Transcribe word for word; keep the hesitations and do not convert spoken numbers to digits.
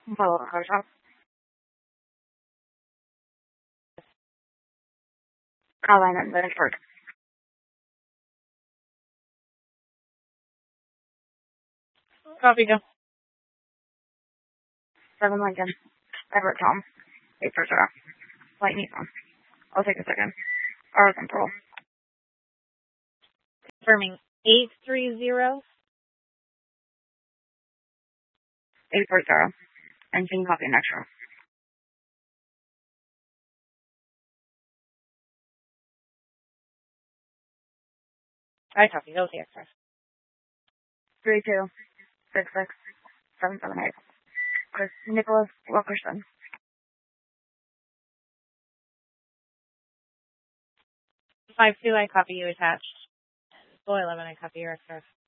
Hello, car shop. Carolina and Lynchburg. Copy, Joe. Seven Lincoln. Everett Tom. Eight for zero. Light Nissan. I'll take a second. R control. Confirming eight three zero. Eight for zero. Engine copy and extra. I copy. Go the express. Three two. Six six. Seven seven eight. Chris Nicholas Wilkerson. Five two. I copy you attached. Four eleven. I copy your express.